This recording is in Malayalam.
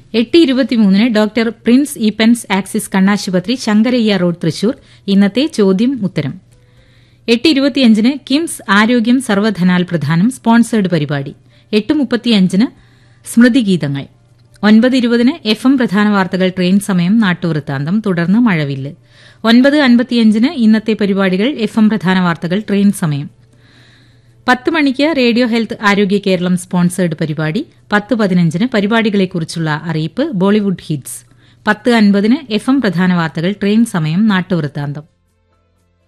8:23 ഡോക്ടർ പ്രിൻസ് ഈപ്പൻസ് ആക്സിസ് കണ്ണാശുപത്രി ശങ്കരയ്യ റോഡ് തൃശൂർ ഇന്നത്തെ ചോദ്യം ഉത്തരം. 8:25 കിംസ് ആരോഗ്യം സർവധനാൽ പ്രധാനം സ്പോൺസേഡ് പരിപാടി. 8:35 സ്മൃതിഗീതങ്ങൾ. 9:20 FM പ്രധാന വാർത്തകൾ ട്രെയിൻ സമയം നാട്ടുവൃത്താന്തം തുടർന്ന് മഴവില്ല്. 9:55 ഇന്നത്തെ പരിപാടികൾ FM പ്രധാന വാർത്തകൾ ട്രെയിൻ സമയം. 10 മണിക്ക് റേഡിയോ ഹെൽത്ത് ആരോഗ്യ കേരളം സ്പോൺസേഡ് പരിപാടി. 10:15 പരിപാടികളെക്കുറിച്ചുള്ള അറിയിപ്പ് ബോളിവുഡ് ഹിറ്റ്സ്. 10:50 FM പ്രധാന വാർത്തകൾ ട്രെയിൻ സമയം നാട്ടുവൃത്താന്തം.